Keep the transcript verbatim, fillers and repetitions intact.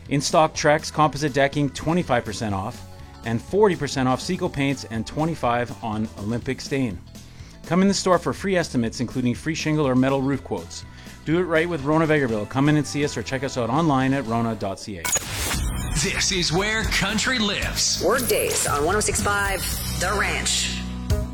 In stock Trex composite decking, twenty-five percent off, and forty percent off Seco paints and twenty-five percent on Olympic stain. Come in the store for free estimates, including free shingle or metal roof quotes. Do it right with Rona Vegreville. Come in and see us or check us out online at rona dot c a. This is where country lives. Work days on one oh six point five The Ranch.